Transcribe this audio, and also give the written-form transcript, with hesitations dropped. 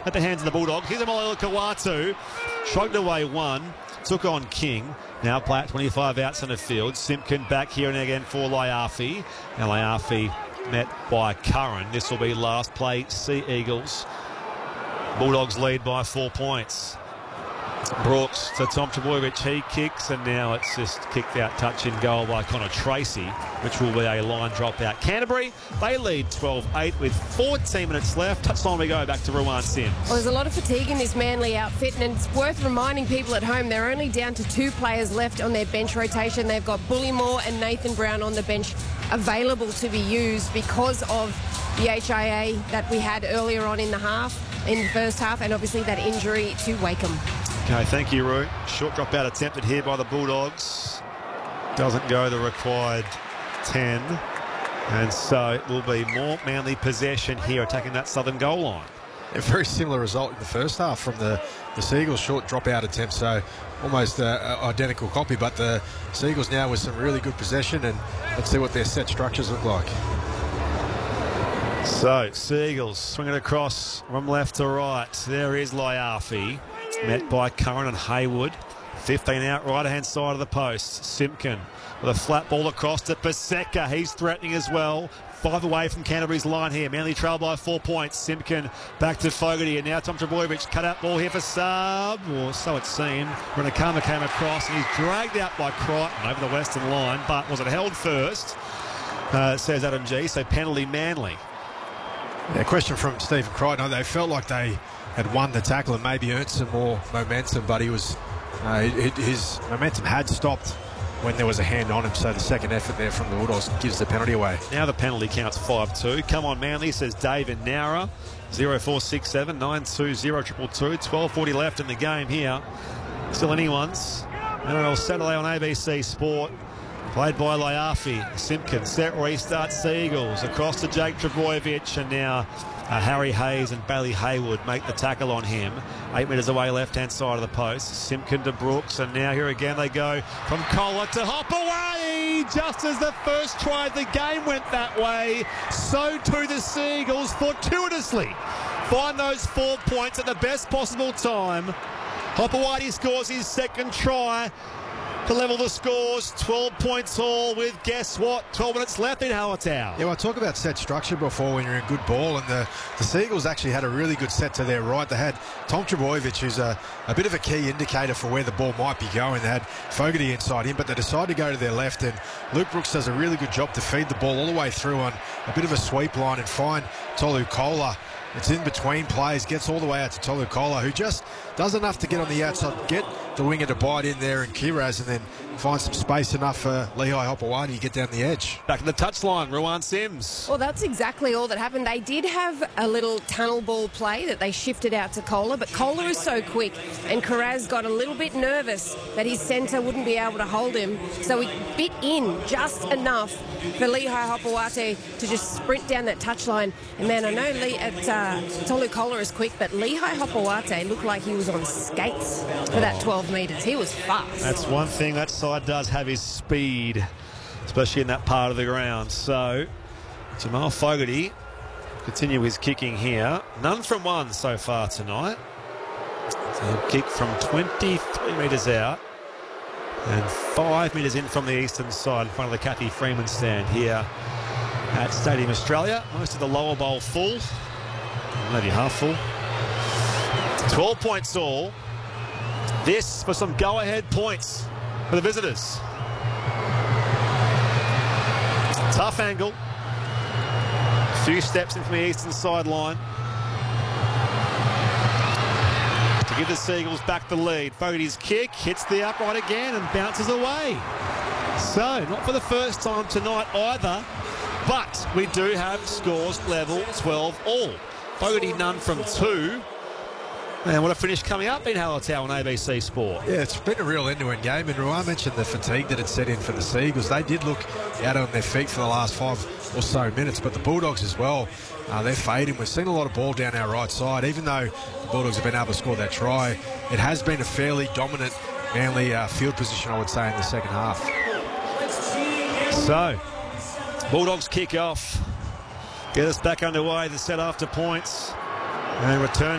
at the hands of the Bulldogs. Here's a Malila Kawatu. Shrugged away one. Took on King. Now play at 25 out centre field. Simpkin back here and again for Laiafi. Now Laiafi met by Curran. This will be last play. Sea Eagles. Bulldogs lead by 4 points. Brooks to Tom Trbojevic. He kicks, and now it's just kicked out, touch in goal by Connor Tracy, which will be a line drop out. Canterbury, they lead 12-8 with 14 minutes left. Touchline we go back to Ruan Sims. Well, there's a lot of fatigue in this Manly outfit, and it's worth reminding people at home they're only down to 2 players left on their bench rotation. They've got Bullymore and Nathan Brown on the bench available to be used because of the HIA that we had earlier on in the first half, and obviously that injury to Wakeham. Okay, thank you, Roo. Short drop out attempted here by the Bulldogs. Doesn't go the required 10. And so it will be more Manly possession here, attacking that southern goal line. A very similar result in the first half from the Seagulls short drop out attempt, so almost identical copy, but the Seagulls now with some really good possession, and let's see what their set structures look like. So Seagulls swing it across from left to right. There is Laiafi, met by Curran and Haywood. 15 out, right-hand side of the post. Simpkin with a flat ball across to Paseka. He's threatening as well. 5 away from Canterbury's line here. Manly trail by 4 points. Simpkin back to Fogarty, and now Tom Trbojevic. Cut out ball here for Saab, or so it seemed. Ranakama came across, and he's dragged out by Crichton over the western line, but was it held first? Says Adam G, so penalty Manly. Yeah, question from Stephen Crichton. They felt like they had won the tackle and maybe earned some more momentum, but his momentum had stopped when there was a hand on him, so the second effort there from the Bulldogs gives the penalty away. Now the penalty counts 5-2. Come on, Manly, says David Nowra. 0467 920 222. 12:40 left in the game here. Still anyone's. NRL Saturday on ABC Sport. Played by Laiafi. Simpkin set restart. Seagulls across to Jake Trbojevic, and now Harry Hayes and Bailey Haywood make the tackle on him. 8 metres away, left-hand side of the post. Simpkin to Brooks, and now here again they go from Kohler to Hopaway. Just as the first try of the game went that way, so too the Seagulls fortuitously find those 4 points at the best possible time. Hopaway scores his second try to level the scores. 12 points all with, guess what, 12 minutes left in Hallertau. Yeah, well, I talk about set structure before when you're in good ball, and the Seagulls actually had a really good set to their right. They had Tom Trbojevic, who's a bit of a key indicator for where the ball might be going. They had Fogarty inside him, but they decided to go to their left, and Luke Brooks does a really good job to feed the ball all the way through on a bit of a sweep line and find Tolu Kola. It's in between plays, gets all the way out to Tolu Kola, who just does enough to get on the outside, get the winger to bite in there and Kiraz, and then find some space enough for Lehigh Hopawati to get down the edge. Back to the touchline, Ruan Sims. Well, that's exactly all that happened. They did have a little tunnel ball play that they shifted out to Kohler, but Kohler is so quick, and Kiraz got a little bit nervous that his centre wouldn't be able to hold him, so he bit in just enough for Lehigh Hopawati to just sprint down that touchline. And man, I know Tolu Kola is quick, but Lehigh Hopawati looked like he was on skates for that 12 metres. He was fast. That's one thing that side does have, his speed, especially in that part of the ground. So Jamal Fogarty continue his kicking here. None from one so far tonight. So he'll kick from 23 metres out and 5 metres in from the eastern side in front of the Kathy Freeman stand here at Stadium Australia. Most of the lower bowl full, maybe half full. 12 points all. This for some go-ahead points for the visitors. Tough angle. A few steps in from the eastern sideline to give the Seagulls back the lead. Fogarty's kick hits the upright again and bounces away. So, not for the first time tonight either, but we do have scores level 12 all. Fogarty none from 2. And what a finish coming up in Hallertau on ABC Sport. Yeah, it's been a real end-to-end game, and Ruan mentioned the fatigue that had set in for the Seagulls. They did look out on their feet for the last 5 or so minutes, but the Bulldogs as well, they're fading. We've seen a lot of ball down our right side. Even though the Bulldogs have been able to score that try, it has been a fairly dominant Manly field position, I would say, in the second half. So, Bulldogs kick off. Get us back underway, the set after points, and return